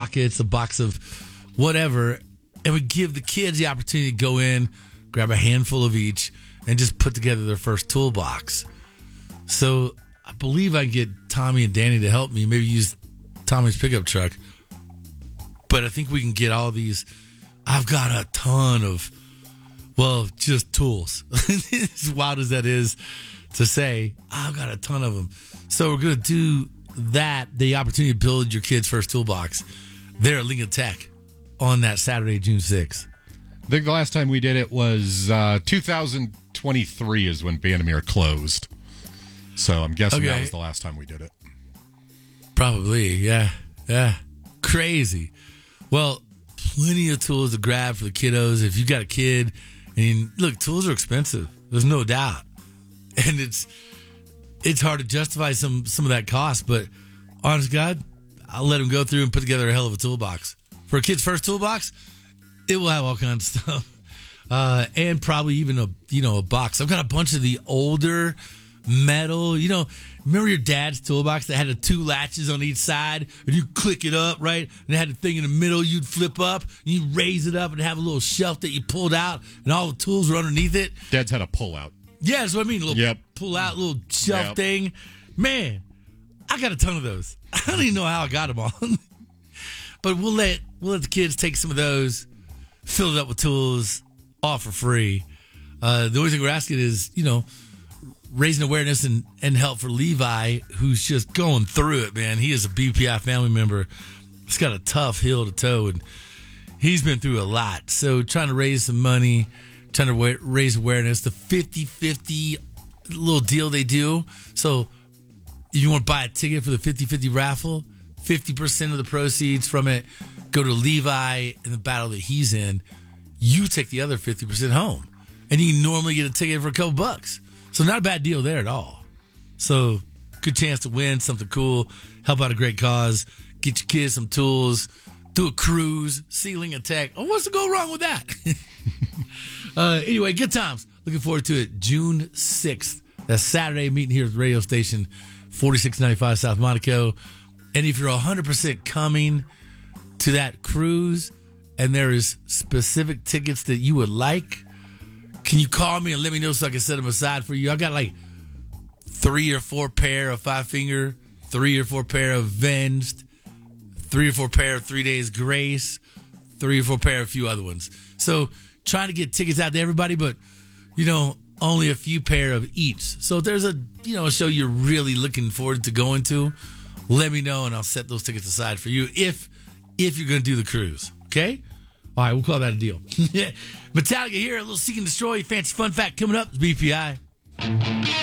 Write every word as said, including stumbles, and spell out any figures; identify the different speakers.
Speaker 1: rockets, a box of whatever, and we give the kids the opportunity to go in, grab a handful of each, and just put together their first toolbox. So I believe I can get Tommy and Danny to help me, maybe use Tommy's pickup truck. But I think we can get all these. I've got a ton of, well, just tools. As wild as that is to say, I've got a ton of them. So we're going to do that, the opportunity to build your kid's first toolbox there at Lincoln Tech on that Saturday, June sixth.
Speaker 2: I think the last time we did it was uh, two thousand twenty-three is when Vandermeer closed. So I'm guessing
Speaker 1: Okay.
Speaker 2: that was the last time we did it.
Speaker 1: Probably, yeah. Yeah. Crazy. Well, plenty of tools to grab for the kiddos. If you got a kid, and you, look, tools are expensive. There's no doubt. And it's it's hard to justify some, some of that cost, but honest to God, I'll let them go through and put together a hell of a toolbox. For a kid's first toolbox, it will have all kinds of stuff. Uh, and probably even a, you know, a box. I've got a bunch of the older metal, you know, remember your dad's toolbox that had the two latches on each side and you click it up, right? And it had the thing in the middle you'd flip up and you raise it up and have a little shelf that you pulled out and all the tools were underneath it.
Speaker 2: Dad's had a pull out.
Speaker 1: Yeah, that's what I mean. A little
Speaker 2: Yep.
Speaker 1: pull out, little shelf
Speaker 2: Yep.
Speaker 1: thing. Man, I got a ton of those. I don't even know how I got them all. But we'll let we'll let the kids take some of those, fill it up with tools, all for free. Uh, the only thing we're asking is, you know, raising awareness and, and help for Levi, who's just going through it, man. He is a B P I family member. He's got a tough hill to toe, and he's been through a lot. So trying to raise some money, trying to wa- raise awareness, the fifty-fifty little deal they do. So if you want to buy a ticket for the fifty-fifty raffle, fifty percent of the proceeds from it go to Levi in the battle that he's in. You take the other fifty percent home. And you can normally get a ticket for a couple bucks. So not a bad deal there at all. So good chance to win something cool, help out a great cause, get your kids some tools, do a cruise, see Lincoln Tech. Oh, what's to go wrong with that? uh, anyway, good times. Looking forward to it. June sixth. That's Saturday, meeting here at the radio station, forty-six ninety-five South Monaco. And if you're one hundred percent coming to that cruise and there is specific tickets that you would like, can you call me and let me know so I can set them aside for you? I got like three or four pair of Five Finger, three or four pair of Avenged, three or four pair of Three Days Grace, three or four pair of a few other ones. So trying to get tickets out to everybody, but, you know, only a few pair of each. So if there's a, you know, a show you're really looking forward to going to, let me know and I'll set those tickets aside for you if if you're going to do the cruise. Okay? All right, we'll call that a deal. Metallica here, a little Seek and Destroy. Fancy fun fact coming up. It's B P I.